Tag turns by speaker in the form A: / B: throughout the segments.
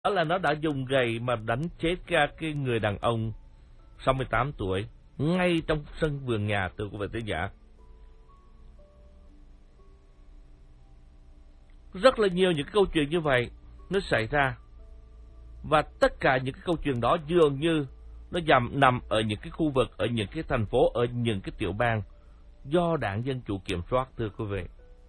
A: đó là nó đã dùng gậy mà đánh chết cái người đàn ông 68 tuổi ngay trong sân vườn nhà, thưa quý vị thính giả. Rất là nhiều những cái câu chuyện như vậy nó xảy ra, và tất cả những cái câu chuyện đó dường như nó nằm ở những cái khu vực, ở những cái thành phố, ở những cái tiểu bang do đảng Dân Chủ kiểm soát, thưa quý vị.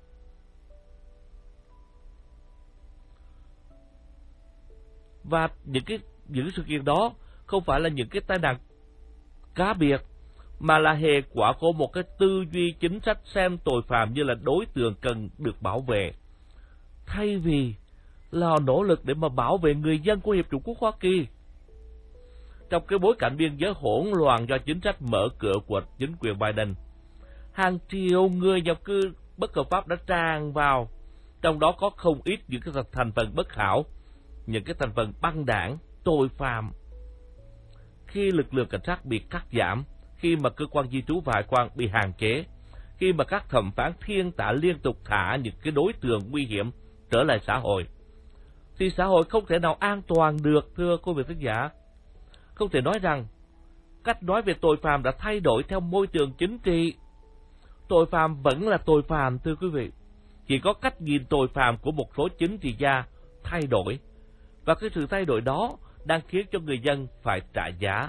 A: Và những sự kiện đó không phải là những cái tai nạn cá biệt, mà là hệ quả của một cái tư duy chính sách xem tội phạm như là đối tượng cần được bảo vệ, thay vì là họ nỗ lực để mà bảo vệ người dân của Hiệp chủng quốc Hoa Kỳ. Trong cái bối cảnh biên giới hỗn loạn do chính sách mở cửa của chính quyền Biden, hàng triệu người nhập cư bất hợp pháp đã tràn vào, trong đó có không ít những cái thành phần bất hảo, những cái thành phần băng đảng, tội phạm. Khi lực lượng cảnh sát bị cắt giảm, khi mà cơ quan di trú và hải quan bị hạn chế, khi mà các thẩm phán thiên tạ liên tục thả những cái đối tượng nguy hiểm trở lại xã hội, thì xã hội không thể nào an toàn được, thưa quý vị khán giả. Không thể nói rằng cách nói về tội phạm đã thay đổi theo môi trường chính trị. Tội phạm vẫn là tội phạm, thưa quý vị. Chỉ có cách nhìn tội phạm của một số chính trị gia thay đổi, và cái sự thay đổi đó đang khiến cho người dân phải trả giá,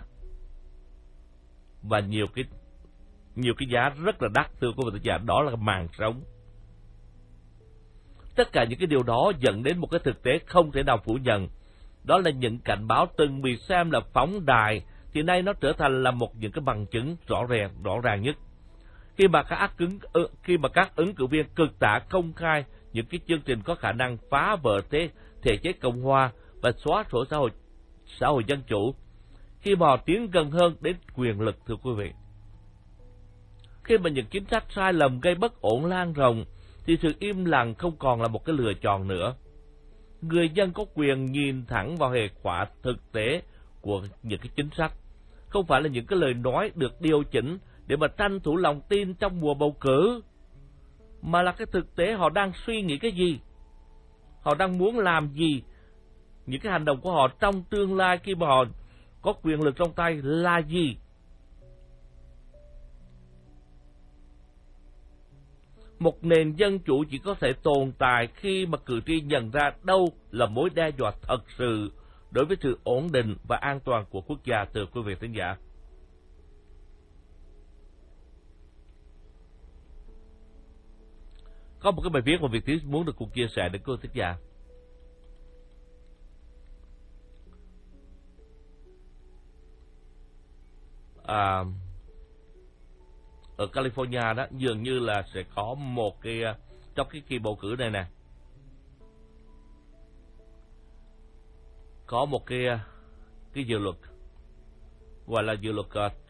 A: và nhiều cái giá rất là đắt, thưa quý vị khán giả, đó là mạng sống. Tất cả những cái điều đó dẫn đến một cái thực tế không thể nào phủ nhận. Đó là những cảnh báo từng bị xem là phóng đài, thì nay nó trở thành là những cái bằng chứng rõ ràng nhất. Khi mà các ứng cử viên cực tả công khai những cái chương trình có khả năng phá vỡ thể chế Cộng hòa và xóa sổ xã hội dân chủ, khi mà họ tiến gần hơn đến quyền lực, thưa quý vị. Khi mà những chính sách sai lầm gây bất ổn lan rộng, thì sự im lặng không còn là một cái lựa chọn nữa. Người dân có quyền nhìn thẳng vào hệ quả thực tế của những cái chính sách, không phải là những cái lời nói được điều chỉnh để mà tranh thủ lòng tin trong mùa bầu cử, mà là cái thực tế họ đang suy nghĩ cái gì, họ đang muốn làm gì, những cái hành động của họ trong tương lai khi mà họ có quyền lực trong tay là gì. Một nền dân chủ chỉ có thể tồn tại khi mà cử tri nhận ra đâu là mối đe dọa thật sự đối với sự ổn định và an toàn của quốc gia, thưa quý vị khán giả. Có một cái bài viết mà Việt Tiến muốn được cùng chia sẻ đến quý vị khán giả. Ở California đó, dường như là sẽ có một cái, trong cái kỳ bầu cử này nè, có một cái dự luật gọi là dự luật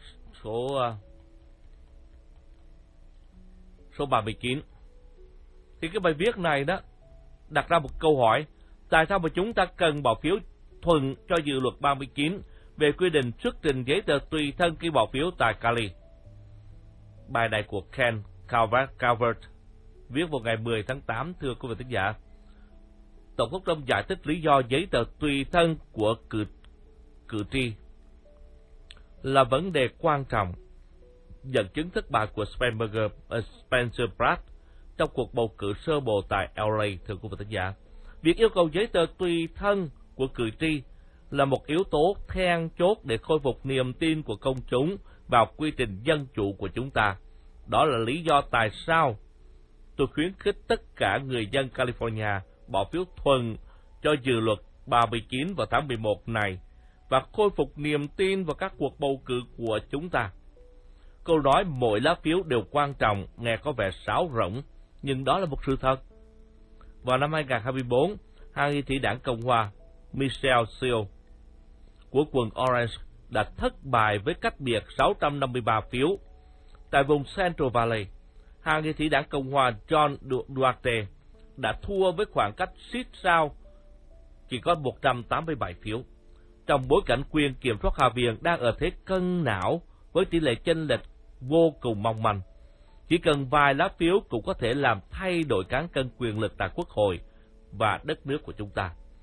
A: số 39. Thì cái bài viết này đó đặt ra một câu hỏi: tại sao mà chúng ta cần bỏ phiếu thuận cho dự luật 39 về quy định xuất trình giấy tờ tùy thân khi bỏ phiếu tại Cali? Bài này của Ken Calvert viết vào ngày 10 tháng 8, thưa quý vị thính giả. Tổng thống Trump giải thích lý do giấy tờ tùy thân của cử tri là vấn đề quan trọng, dẫn chứng thất bại của Spencer Pratt trong cuộc bầu cử sơ bộ tại LA, thưa quý vị thính giả. Việc yêu cầu giấy tờ tùy thân của cử tri là một yếu tố then chốt để khôi phục niềm tin của công chúng vào quy trình dân chủ của chúng ta. Đó là lý do tại sao tôi khuyến khích tất cả người dân California bỏ phiếu thuận cho dự luật 39 vào tháng 11 này và khôi phục niềm tin vào các cuộc bầu cử của chúng ta. Câu nói mỗi lá phiếu đều quan trọng nghe có vẻ sáo rỗng, nhưng đó là một sự thật. Vào năm 2024, hai nghị sĩ đảng Cộng hòa Michelle Seal của quận Orange đã thất bại với cách biệt 653 phiếu. Tại vùng Central Valley, hai nghị sĩ đảng Cộng hòa John Duarte đã thua với khoảng cách xít sao chỉ có 187 phiếu. Trong bối cảnh quyền kiểm soát Hạ viện đang ở thế cân não với tỷ lệ chênh lệch vô cùng mong manh, chỉ cần vài lá phiếu cũng có thể làm thay đổi cán cân quyền lực tại Quốc hội và đất nước của chúng ta.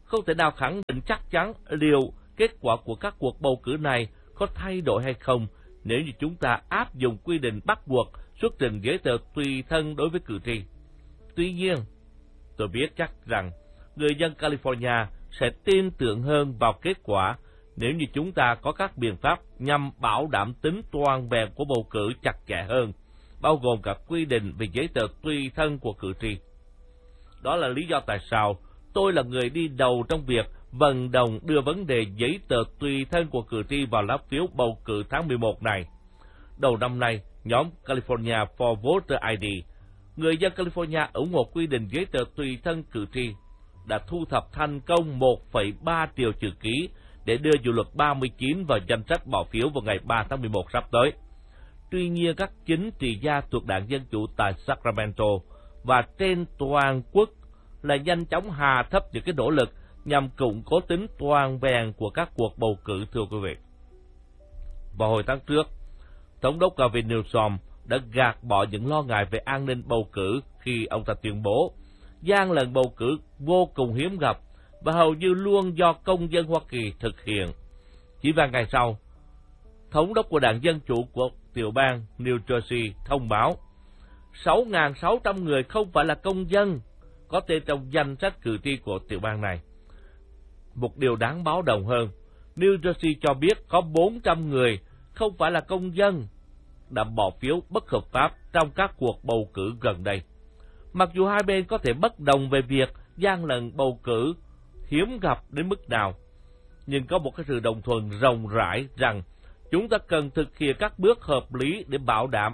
A: không thể nào khẳng định chắc chắn liệu kết quả của các cuộc bầu cử này có thay đổi hay không nếu như chúng ta áp dụng quy định bắt buộc xuất trình giấy tờ tùy thân đối với cử tri. Tuy nhiên, tôi biết chắc rằng người dân California sẽ tin tưởng hơn vào kết quả nếu như chúng ta có các biện pháp nhằm bảo đảm tính toàn vẹn của bầu cử chặt chẽ hơn, bao gồm cả quy định về giấy tờ tùy thân của cử tri. Đó là lý do tại sao tôi là người đi đầu trong việc vận động đưa vấn đề giấy tờ tùy thân của cử tri vào lá phiếu bầu cử tháng 11 này. Đầu năm nay, nhóm California for Voter ID, người dân California ủng hộ quy định giấy tờ tùy thân cử tri, đã thu thập thành công 1,3 triệu chữ ký để đưa dự luật 39 vào danh sách bỏ phiếu vào ngày 3 tháng 11 sắp tới. Tuy nhiên, các chính trị gia thuộc Đảng Dân Chủ tại Sacramento và trên toàn quốc là nhanh chóng hạ thấp những cái nỗ lực nhằm củng cố tính toàn vẹn của các cuộc bầu cử, thưa quý vị. Vào hồi tháng trước, Thống đốc Gavin Newsom đã gạt bỏ những lo ngại về an ninh bầu cử khi ông ta tuyên bố gian lận bầu cử vô cùng hiếm gặp và hầu như luôn do công dân Hoa Kỳ thực hiện. Chỉ vài ngày sau, Thống đốc của Đảng Dân Chủ của tiểu bang New Jersey thông báo 6.600 người không phải là công dân có tên trong danh sách cử tri của tiểu bang này. Một điều đáng báo động hơn, New Jersey cho biết có 400 người không phải là công dân đã bỏ phiếu bất hợp pháp trong các cuộc bầu cử gần đây. Mặc dù hai bên có thể bất đồng về việc gian lận bầu cử hiếm gặp đến mức nào, nhưng có một cái sự đồng thuận rộng rãi rằng chúng ta cần thực hiện các bước hợp lý để bảo đảm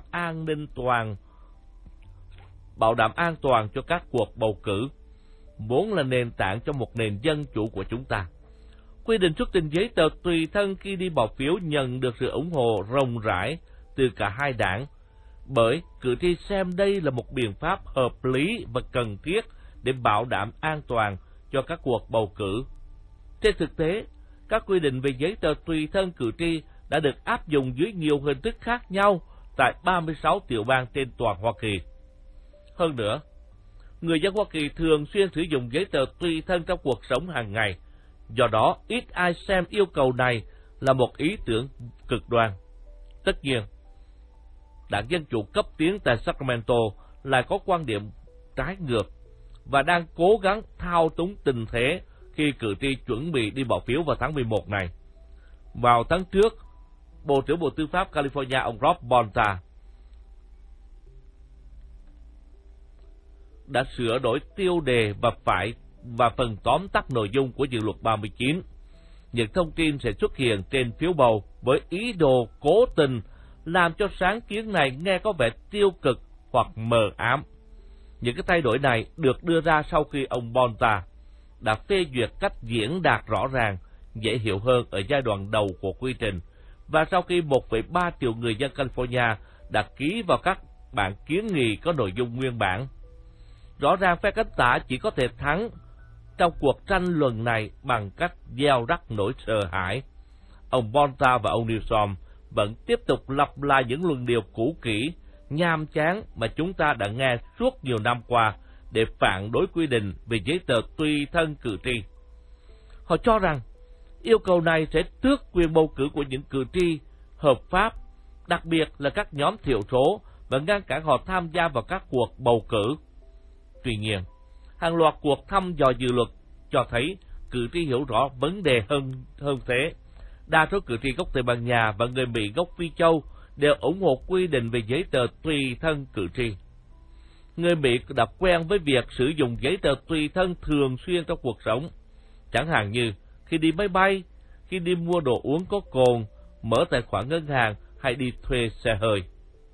A: an toàn cho các cuộc bầu cử, vốn là nền tảng cho một nền dân chủ của chúng ta. Quy định xuất trình giấy tờ tùy thân khi đi bỏ phiếu nhận được sự ủng hộ rộng rãi từ cả hai đảng, bởi cử tri xem đây là một biện pháp hợp lý và cần thiết để bảo đảm an toàn cho các cuộc bầu cử. Trên thực tế, các quy định về giấy tờ tùy thân cử tri đã được áp dụng dưới nhiều hình thức khác nhau tại 36 tiểu bang trên toàn Hoa Kỳ. Hơn nữa, người dân Hoa Kỳ thường xuyên sử dụng giấy tờ tùy thân trong cuộc sống hàng ngày, do đó ít ai xem yêu cầu này là một ý tưởng cực đoan. Tất nhiên, Đảng Dân Chủ cấp tiến tại Sacramento lại có quan điểm trái ngược và đang cố gắng thao túng tình thế khi cử tri chuẩn bị đi bỏ phiếu vào tháng 11 này. Vào tháng trước, Bộ trưởng Bộ Tư pháp California ông Rob Bonta đã sửa đổi tiêu đề và phần tóm tắt nội dung của dự luật 39. Những thông tin sẽ xuất hiện trên phiếu bầu với ý đồ cố tình làm cho sáng kiến này nghe có vẻ tiêu cực hoặc mờ ám. Những cái thay đổi này được đưa ra sau khi ông Bonta đã phê duyệt cách diễn đạt rõ ràng, dễ hiểu hơn ở giai đoạn đầu của quy trình, và sau khi 1,3 triệu người dân California đã ký vào các bản kiến nghị có nội dung nguyên bản. Rõ ràng phe cánh tả chỉ có thể thắng trong cuộc tranh luận này bằng cách gieo rắc nỗi sợ hãi. Ông Bonta và ông Newsom vẫn tiếp tục lặp lại những luận điệu cũ kỹ, nhàm chán mà chúng ta đã nghe suốt nhiều năm qua để phản đối quy định về giấy tờ tùy thân cử tri. Họ cho rằng yêu cầu này sẽ tước quyền bầu cử của những cử tri hợp pháp, đặc biệt là các nhóm thiểu số, và ngăn cản họ tham gia vào các cuộc bầu cử. Tuy nhiên, hàng loạt cuộc thăm dò dự luật cho thấy cử tri hiểu rõ vấn đề hơn thế. Đa số cử tri gốc Tây Ban Nha và người Mỹ gốc Phi Châu đều ủng hộ quy định về giấy tờ tùy thân cử tri. Người Mỹ đã quen với việc sử dụng giấy tờ tùy thân thường xuyên trong cuộc sống, chẳng hạn như khi đi máy bay, khi đi mua đồ uống có cồn, mở tài khoản ngân hàng hay đi thuê xe hơi.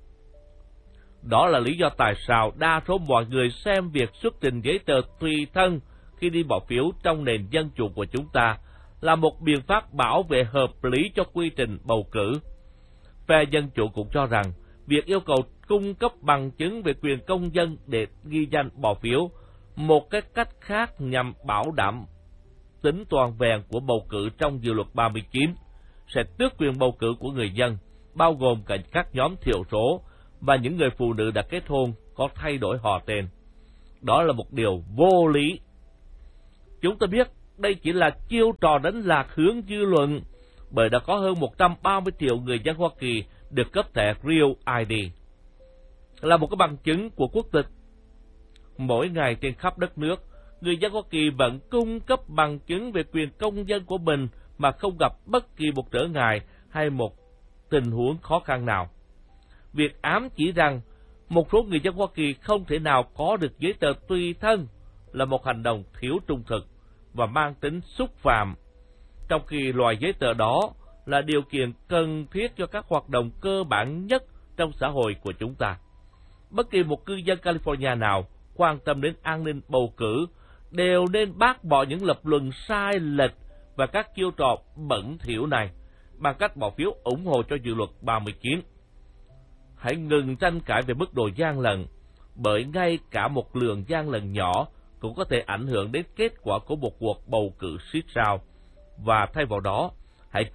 A: Đó là lý do tại sao đa số mọi người xem việc xuất trình giấy tờ tùy thân khi đi bỏ phiếu trong nền dân chủ của chúng ta là một biện pháp bảo vệ hợp lý cho quy trình bầu cử. Phe Dân Chủ cũng cho rằng việc yêu cầu cung cấp bằng chứng về quyền công dân để ghi danh bỏ phiếu, một cái cách khác nhằm bảo đảm tính toàn vẹn của bầu cử trong dự luật 39, sẽ tước quyền bầu cử của người dân, bao gồm cả các nhóm thiểu số và những người phụ nữ đã kết hôn có thay đổi họ tên. Đó là một điều vô lý. Chúng ta biết đây chỉ là chiêu trò đánh lạc hướng dư luận, bởi đã có hơn 130 triệu người dân Hoa Kỳ được cấp thẻ Real ID, là một cái bằng chứng của quốc tịch. Mỗi ngày trên khắp đất nước, người dân Hoa Kỳ vẫn cung cấp bằng chứng về quyền công dân của mình mà không gặp bất kỳ một trở ngại hay một tình huống khó khăn nào. Việc ám chỉ rằng một số người dân Hoa Kỳ không thể nào có được giấy tờ tùy thân là một hành động thiếu trung thực và mang tính xúc phạm, trong khi loại giấy tờ đó là điều kiện cần thiết cho các hoạt động cơ bản nhất trong xã hội của chúng ta. Bất kỳ một cư dân California nào quan tâm đến an ninh bầu cử đều nên bác bỏ những lập luận sai lệch và các chiêu trò bẩn thỉu này bằng cách bỏ phiếu ủng hộ cho dự luật 39. Hãy ngừng tranh cãi về mức độ gian lận, bởi ngay cả một lượng gian lận nhỏ cũng có thể ảnh hưởng đến kết quả của một cuộc bầu cử siết sao. Và thay vào đó, hãy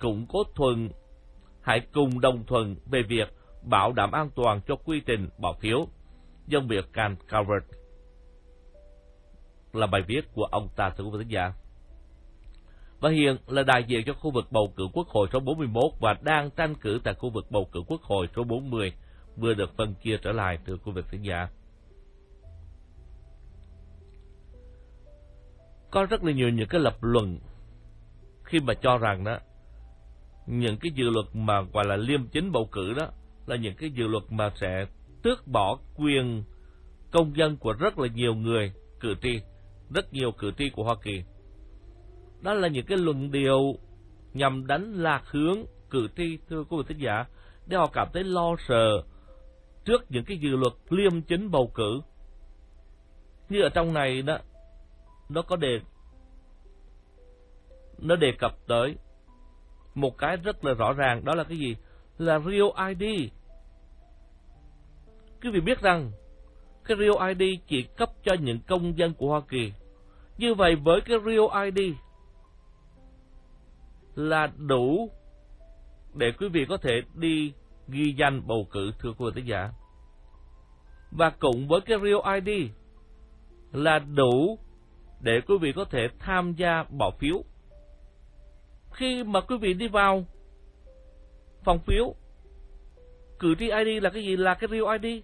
A: cùng đồng thuận về việc bảo đảm an toàn cho quy trình bỏ phiếu. Dân Việt can covered là bài viết của ông ta, thưa quý vị thính giả. Và hiện là đại diện cho khu vực bầu cử Quốc hội số 41 và đang tranh cử tại khu vực bầu cử Quốc hội số 40 vừa được phân chia trở lại, thưa quý vị thính giả. Có rất là nhiều những cái lập luận khi mà cho rằng đó, những cái dự luật mà gọi là liêm chính bầu cử đó là những cái dự luật mà sẽ tước bỏ quyền công dân của rất là nhiều người cử tri, rất nhiều cử tri của Hoa Kỳ. Đó là những cái luận điệu nhằm đánh lạc hướng cử tri, thưa quý vị thính giả, để họ cảm thấy lo sợ trước những cái dự luật liêm chính bầu cử. Như ở trong này đó, nó đề cập tới một cái rất là rõ ràng, đó là cái gì? Là Real ID. Quý vị biết rằng cái Real ID chỉ cấp cho những công dân của Hoa Kỳ. Như vậy với cái Real ID là đủ để quý vị có thể đi ghi danh bầu cử, thưa quý vị thính giả. Và cùng với cái Real ID là đủ để quý vị có thể tham gia bỏ phiếu. Khi mà quý vị đi vào phòng phiếu, cử tri ID là cái gì? Là cái Real ID.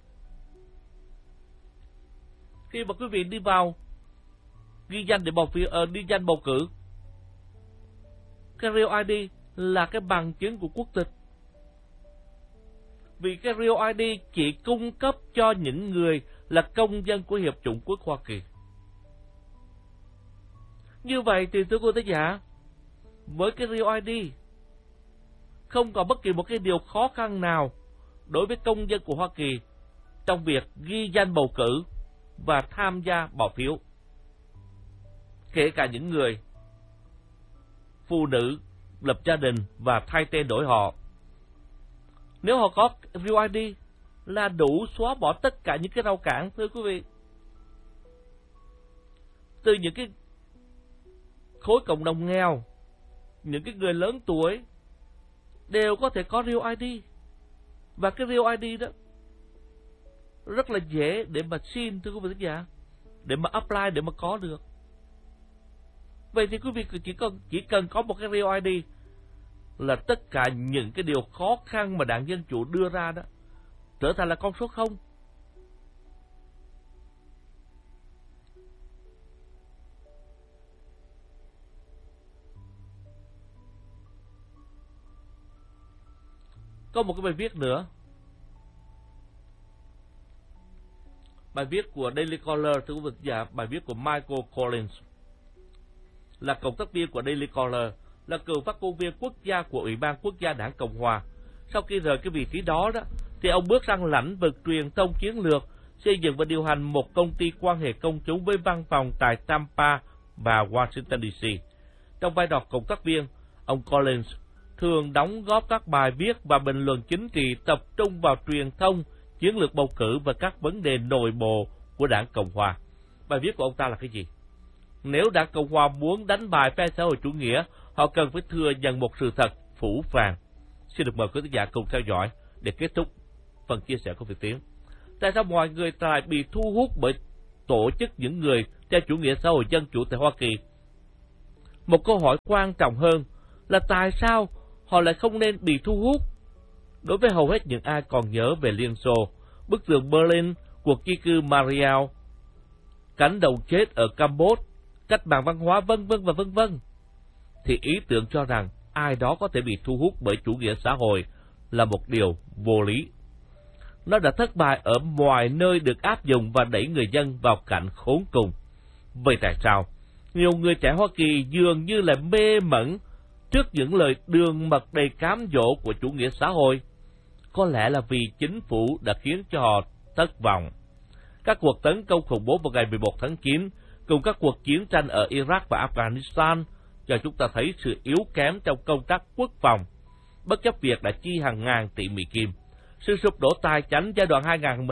A: Khi mà quý vị đi vào ghi danh để bầu phiếu, đi danh bầu cử, cái Real ID là cái bằng chứng của quốc tịch. Vì cái Real ID chỉ cung cấp cho những người là công dân của Hiệp chủng quốc Hoa Kỳ. Như vậy thì thưa quý vị thính giả, với cái Real ID không có bất kỳ một cái điều khó khăn nào đối với công dân của Hoa Kỳ trong việc ghi danh bầu cử và tham gia bỏ phiếu. Kể cả những người phụ nữ lập gia đình và thay tên đổi họ, nếu họ có Real ID là đủ xóa bỏ tất cả những cái rào cản, thưa quý vị. Từ những cái khối cộng đồng nghèo, những cái người lớn tuổi đều có thể có Real ID. Và cái Real ID đó rất là dễ để mà xin, thưa quý vị thính giả, để mà apply, để mà có được. Vậy thì quý vị chỉ cần có một cái Real ID là tất cả những cái điều khó khăn mà đảng Dân Chủ đưa ra đó trở thành là con số 0. Có một cái bài viết nữa, bài viết của Daily Caller, thưa quý vị giả, bài viết của Michael Collins, là cộng tác viên của Daily Caller, là cựu phát ngôn viên quốc gia của Ủy ban Quốc gia Đảng Cộng Hòa. Sau khi rời cái vị trí đó thì ông bước sang lĩnh vực truyền thông chiến lược, xây dựng và điều hành một công ty quan hệ công chúng với văn phòng tại Tampa và Washington DC. Trong vai trò cộng tác viên, ông Collins thường đóng góp các bài viết và bình luận chính trị tập trung vào truyền thông, chiến lược bầu cử và các vấn đề nội bộ của Đảng Cộng Hòa. Bài viết của ông ta là cái gì? Nếu Đảng Cộng Hòa muốn đánh bại phe xã hội chủ nghĩa, họ cần phải thừa nhận một sự thật phũ phàng. Xin được mời quý khán giả cùng theo dõi để kết thúc phần chia sẻ của Việt Tiến. Tại sao mọi người lại bị thu hút bởi tổ chức những người theo chủ nghĩa xã hội dân chủ tại Hoa Kỳ? Một câu hỏi quan trọng hơn là tại sao họ lại không nên bị thu hút? Đối với hầu hết những ai còn nhớ về Liên Xô, bức tường Berlin, cuộc di cư Mariel, cánh đồng chết ở Campuchia, cách mạng văn hóa vân vân và vân vân, thì ý tưởng cho rằng ai đó có thể bị thu hút bởi chủ nghĩa xã hội là một điều vô lý. Nó đã thất bại ở mọi nơi được áp dụng và đẩy người dân vào cảnh khốn cùng. Vậy tại sao nhiều người trẻ Hoa Kỳ dường như là mê mẩn trước những lời đường mật đầy cám dỗ của chủ nghĩa xã hội? Có lẽ là vì chính phủ đã khiến cho họ thất vọng. Các cuộc tấn công khủng bố vào ngày 11 tháng 9 cùng các cuộc chiến tranh ở Iraq và Afghanistan cho chúng ta thấy sự yếu kém trong công tác quốc phòng, bất chấp việc đã chi hàng ngàn tỷ Mỹ Kim. Sự sụp đổ tài chánh giai đoạn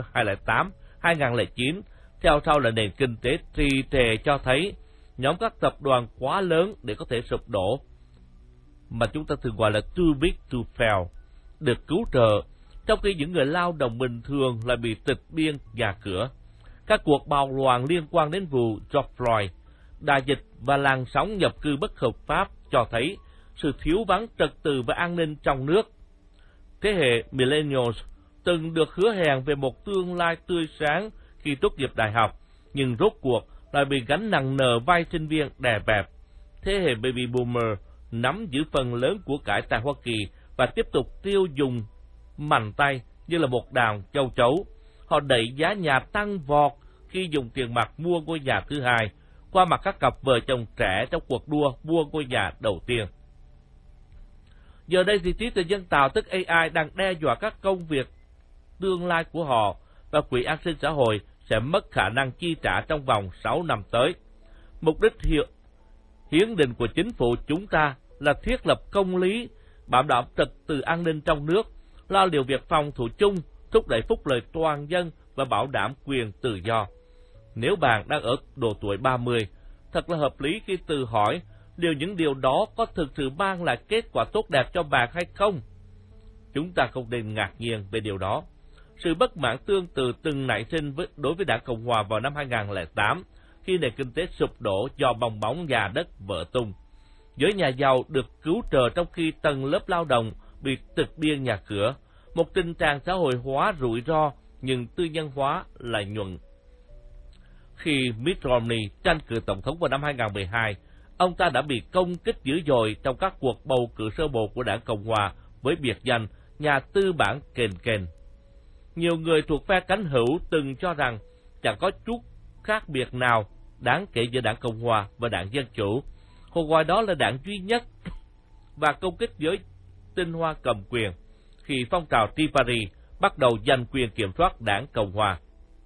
A: 2008-2009 theo sau là nền kinh tế trì trệ cho thấy nhóm các tập đoàn quá lớn để có thể sụp đổ, mà chúng ta thường gọi là too big to fail, được cứu trợ, trong khi những người lao động bình thường lại bị tịch biên nhà cửa. Các cuộc bạo loạn liên quan đến vụ George Floyd, đại dịch và làn sóng nhập cư bất hợp pháp cho thấy sự thiếu vắng trật tự và an ninh trong nước. Thế hệ Millennials từng được hứa hẹn về một tương lai tươi sáng khi tốt nghiệp đại học, nhưng rốt cuộc lại bị gánh nặng nợ vay sinh viên đè bẹp. Thế hệ Baby Boomer nắm giữ phần lớn của cải tại Hoa Kỳ và tiếp tục tiêu dùng mạnh tay như là một đàn châu chấu. Họ đẩy giá nhà tăng vọt khi dùng tiền mặt mua ngôi nhà thứ hai, qua mặt các cặp vợ chồng trẻ trong cuộc đua mua ngôi nhà đầu tiên. Giờ đây thì trí tuệ nhân tạo tức AI đang đe dọa các công việc tương lai của họ, và quỹ an sinh xã hội sẽ mất khả năng chi trả trong vòng 6 năm tới. Mục đích hiến định của chính phủ chúng ta là thiết lập công lý, bảo đảm trật tự an ninh trong nước, lo liệu việc phòng thủ chung, thúc đẩy phúc lợi toàn dân và bảo đảm quyền tự do. Nếu bạn đang ở độ tuổi 30, thật là hợp lý khi tự hỏi liệu những điều đó có thực sự mang lại kết quả tốt đẹp cho bạn hay không. Chúng ta không nên ngạc nhiên về điều đó. Sự bất mãn tương tự từng nảy sinh đối với Đảng Cộng Hòa vào năm 2008, khi nền kinh tế sụp đổ do bong bóng nhà đất vỡ tung. Giới nhà giàu được cứu trợ trong khi tầng lớp lao động bị tịch biên nhà cửa, một tình trạng xã hội hóa rủi ro nhưng tư nhân hóa lại nhuận. Khi Mitt Romney tranh cử tổng thống vào năm 2012, ông ta đã bị công kích dữ dội trong các cuộc bầu cử sơ bộ của Đảng Cộng Hòa với biệt danh nhà tư bản kền kền. Nhiều người thuộc phe cánh hữu từng cho rằng chẳng có chút khác biệt nào đáng kể giữa Đảng Cộng Hòa và Đảng Dân Chủ. Họ gọi đó là đảng duy nhất và công kích giới tinh hoa cầm quyền khi phong trào Tea Party bắt đầu giành quyền kiểm soát Đảng Cộng Hòa.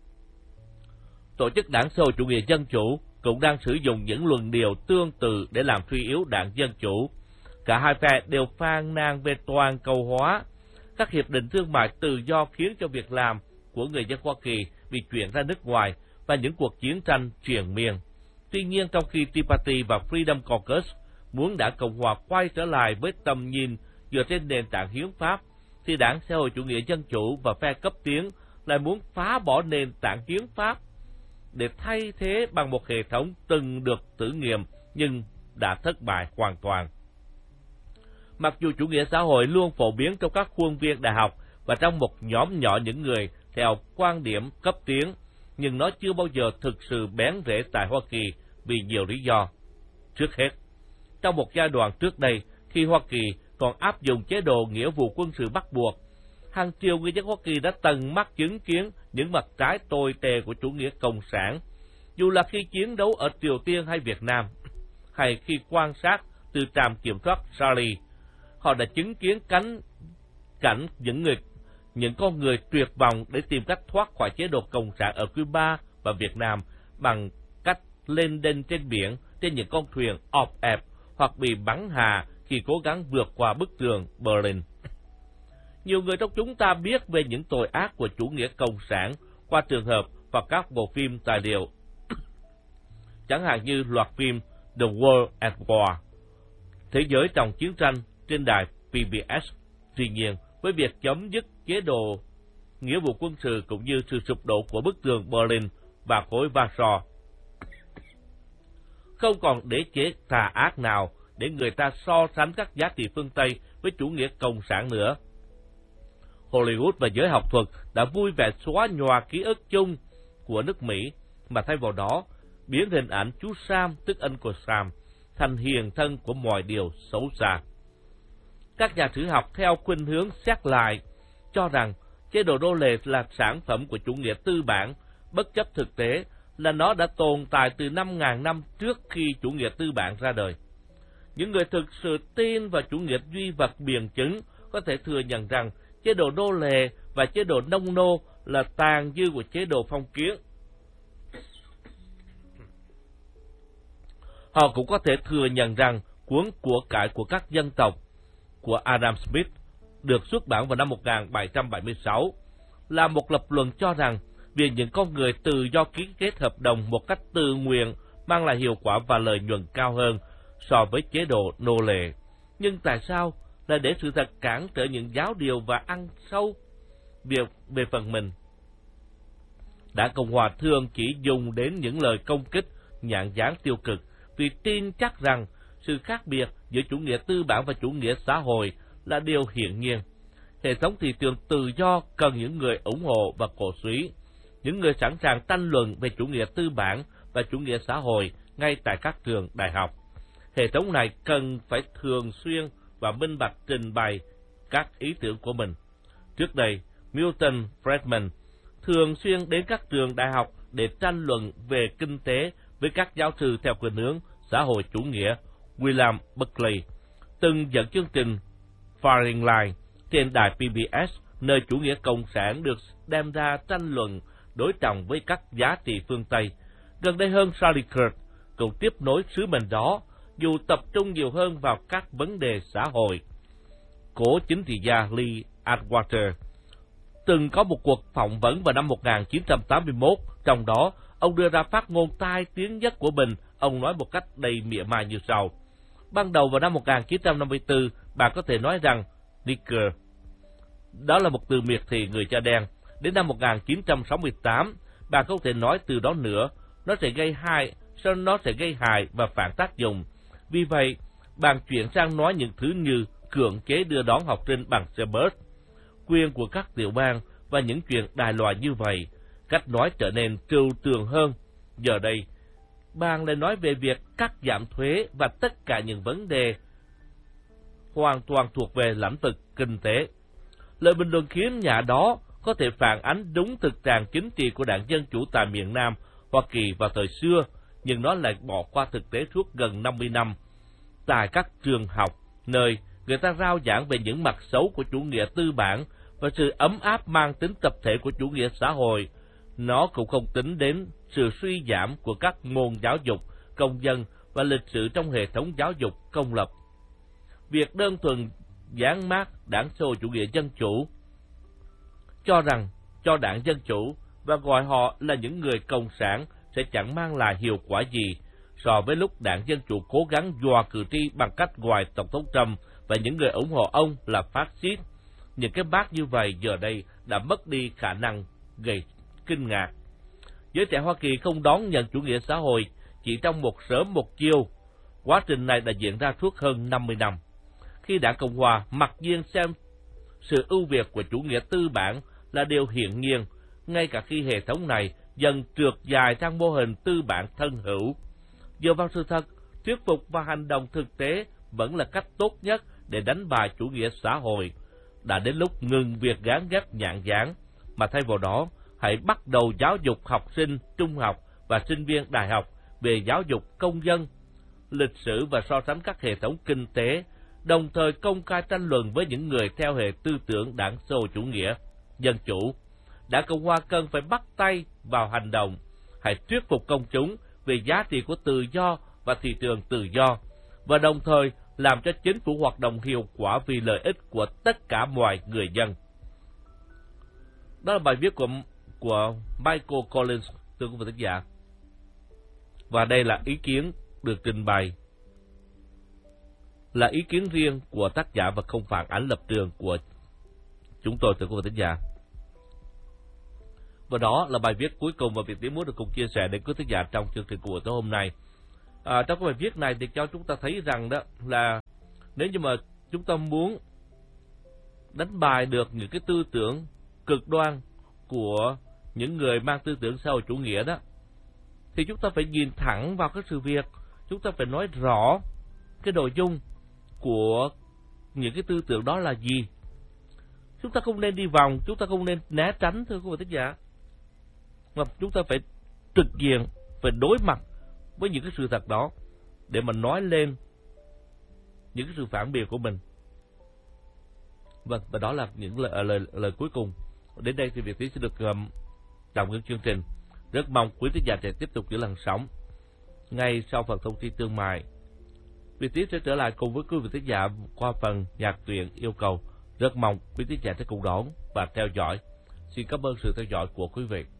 A: Tổ chức Đảng Xã hội Chủ nghĩa Dân Chủ cũng đang sử dụng những luận điệu tương tự để làm suy yếu Đảng Dân Chủ. Cả hai phe đều phàn nàn về toàn cầu hóa, các hiệp định thương mại tự do khiến cho việc làm của người dân Hoa Kỳ bị chuyển ra nước ngoài và những cuộc chiến tranh triền miên. Tuy nhiên, trong khi Tea Party và Freedom Caucus muốn Đảng Cộng Hòa quay trở lại với tầm nhìn dựa trên nền tảng hiến pháp, thì Đảng Xã hội Chủ nghĩa Dân Chủ và phe cấp tiến lại muốn phá bỏ nền tảng hiến pháp để thay thế bằng một hệ thống từng được thử nghiệm nhưng đã thất bại hoàn toàn. Mặc dù chủ nghĩa xã hội luôn phổ biến trong các khuôn viên đại học và trong một nhóm nhỏ những người theo quan điểm cấp tiến, nhưng nó chưa bao giờ thực sự bén rễ tại Hoa Kỳ vì nhiều lý do. Trước hết, trong một giai đoạn trước đây, khi Hoa Kỳ còn áp dụng chế độ nghĩa vụ quân sự bắt buộc, hàng triệu người dân Hoa Kỳ đã tận mắt chứng kiến những mặt trái tồi tệ của chủ nghĩa cộng sản, dù là khi chiến đấu ở Triều Tiên hay Việt Nam, hay khi quan sát từ trạm kiểm soát Charlie. Họ đã chứng kiến cảnh những con người tuyệt vọng để tìm cách thoát khỏi chế độ cộng sản ở Cuba và Việt Nam bằng cách lên đên trên biển trên những con thuyền ọp ẹp hoặc bị bắn hạ khi cố gắng vượt qua bức tường Berlin. Nhiều người trong chúng ta biết về những tội ác của chủ nghĩa cộng sản qua trường hợp và các bộ phim tài liệu, chẳng hạn như loạt phim The World at War, Thế giới trong chiến tranh trên đài PBS. Tuy nhiên, với việc chấm dứt chế độ nghĩa vụ quân sự cũng như sự sụp đổ của bức tường Berlin và khối Warsaw, không còn đế chế tà ác nào để người ta so sánh các giá trị phương Tây với chủ nghĩa cộng sản nữa. Hollywood và giới học thuật đã vui vẻ xóa nhòa ký ức chung của nước Mỹ, mà thay vào đó biến hình ảnh chú Sam, tức Uncle Sam, thành hiền thân của mọi điều xấu xa. Các nhà sử học theo khuynh hướng xét lại cho rằng chế độ nô lệ là sản phẩm của chủ nghĩa tư bản, bất chấp thực tế là nó đã tồn tại từ 5.000 năm trước khi chủ nghĩa tư bản ra đời. Những người thực sự tin vào chủ nghĩa duy vật biền chứng có thể thừa nhận rằng chế độ nô lệ và chế độ nông nô là tàn dư của chế độ phong kiến. Họ cũng có thể thừa nhận rằng cuốn Của cải của các dân tộc của Adam Smith được xuất bản vào năm 1776 là một lập luận cho rằng việc những con người tự do ký kết hợp đồng một cách tự nguyện mang lại hiệu quả và lợi nhuận cao hơn so với chế độ nô lệ. Nhưng tại sao lại để sự thật cản trở những giáo điều và ăn sâu việc về phần mình? Đảng Cộng hòa thường chỉ dùng đến những lời công kích nhãn dán tiêu cực vì tin chắc rằng sự khác biệt giữa chủ nghĩa tư bản và chủ nghĩa xã hội là điều hiển nhiên. Hệ thống thị trường tự do cần những người ủng hộ và cổ suý, những người sẵn sàng tranh luận về chủ nghĩa tư bản và chủ nghĩa xã hội ngay tại các trường đại học. Hệ thống này cần phải thường xuyên và minh bạch trình bày các ý tưởng của mình. Trước đây, Milton Friedman thường xuyên đến các trường đại học để tranh luận về kinh tế với các giáo sư theo khuynh hướng xã hội chủ nghĩa. William Buckley từng dẫn chương trình Firing Line trên đài PBS, nơi chủ nghĩa cộng sản được đem ra tranh luận đối trọng với các giá trị phương Tây. Gần đây hơn, Charlie Kirk cũng tiếp nối sứ mệnh đó, dù tập trung nhiều hơn vào các vấn đề xã hội. Cố chính trị gia Lee Atwater từng có một cuộc phỏng vấn vào năm 1981, trong đó ông đưa ra phát ngôn tai tiếng nhất của mình. Ông nói một cách đầy mỉa mai như sau: ban đầu vào năm 1954, bạn có thể nói rằng nigger, đó là một từ miệt thị người da đen. Đến năm 1968, bạn không thể nói từ đó nữa, nó sẽ gây hại và phản tác dụng. Vì vậy, bạn chuyển sang nói những thứ như cưỡng chế đưa đón học sinh bằng xe bus, quyền của các tiểu bang và những chuyện đại loại như vậy. Cách nói trở nên trừu tượng hơn. Giờ đây, bạn lại nói về việc cắt giảm thuế và tất cả những vấn đề hoàn toàn thuộc về lĩnh vực kinh tế. Lời bình luận khiếm nhã đó có thể phản ánh đúng thực trạng chính trị của Đảng Dân Chủ tại miền Nam Hoa Kỳ vào thời xưa, nhưng nó lại bỏ qua thực tế suốt gần 50 năm. Tại các trường học, nơi người ta rao giảng về những mặt xấu của chủ nghĩa tư bản và sự ấm áp mang tính tập thể của chủ nghĩa xã hội, nó cũng không tính đến sự suy giảm của các môn giáo dục công dân và lịch sử trong hệ thống giáo dục công lập. Việc đơn thuần dán mác đảng xã hội chủ nghĩa dân chủ cho đảng Dân Chủ và gọi họ là những người cộng sản sẽ chẳng mang lại hiệu quả gì so với lúc đảng Dân Chủ cố gắng dọa cử tri bằng cách gọi Tổng thống Trump và những người ủng hộ ông là phát xít. Những cái bác như vậy giờ đây đã mất đi khả năng gây kinh ngạc. Giới trẻ Hoa Kỳ không đón nhận chủ nghĩa xã hội chỉ trong một sớm một chiều. Quá trình này đã diễn ra suốt hơn 50 năm. Khi Đảng Cộng Hòa mặc nhiên xem sự ưu việt của chủ nghĩa tư bản là điều hiển nhiên, ngay cả khi hệ thống này dần trượt dài sang mô hình tư bản thân hữu. Dựa vào sự thật, thuyết phục và hành động thực tế vẫn là cách tốt nhất để đánh bại chủ nghĩa xã hội. Đã đến lúc ngừng việc gán ghép nhãn dán, mà thay vào đó, hãy bắt đầu giáo dục học sinh trung học và sinh viên đại học về giáo dục công dân, lịch sử và so sánh các hệ thống kinh tế, đồng thời công khai tranh luận với những người theo hệ tư tưởng đảng xã hội chủ nghĩa dân chủ. Đảng Cộng hòa cần phải bắt tay vào hành động. Hãy thuyết phục công chúng về giá trị của tự do và thị trường tự do, và đồng thời làm cho chính phủ hoạt động hiệu quả vì lợi ích của tất cả mọi người dân. Đó là bài viết của Michael Collins, thưa quý vị thính giả. Và đây là ý kiến được trình bày, là ý kiến riêng của tác giả và không phản ánh lập trường của chúng tôi, thưa quý vị thính giả. Và đó là bài viết cuối cùng mà Việt Tiến muốn được cùng chia sẻ đến quý thính giả trong chương trình của tối hôm nay. Trong cái bài viết này thì cho chúng ta thấy rằng đó là nếu như mà chúng ta muốn đánh bại được những cái tư tưởng cực đoan của những người mang tư tưởng xã hội chủ nghĩa đó, thì chúng ta phải nhìn thẳng vào cái sự việc, chúng ta phải nói rõ cái nội dung của những cái tư tưởng đó là gì. Chúng ta không nên đi vòng, chúng ta không nên né tránh, thưa quý vị thính giả, mà chúng ta phải trực diện, phải đối mặt với những cái sự thật đó để mà nói lên những cái sự phản biện của mình. Vâng, và đó là những lời cuối cùng. Đến đây thì Việt Tiến sẽ được tạm ngưng chương trình. Rất mong quý thính giả sẽ tiếp tục giữ làn sóng. Ngay sau phần thông tin thương mại, Việt Tiến sẽ trở lại cùng với quý vị thính giả qua phần nhạc truyện yêu cầu. Rất mong quý thính giả sẽ cùng đón và theo dõi. Xin cảm ơn sự theo dõi của quý vị.